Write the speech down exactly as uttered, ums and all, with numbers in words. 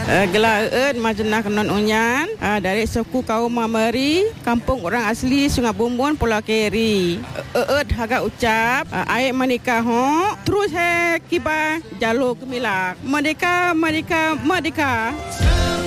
Uh, gelar Eud Majenah Kenon Unyan uh, dari suku kaum Mameri, kampung orang asli Sungai Bumbun, Pulau Keri. Eud agak ucap uh, air menikah ho terus hai kibar jalur gemilak. Merdeka, merdeka, merdeka.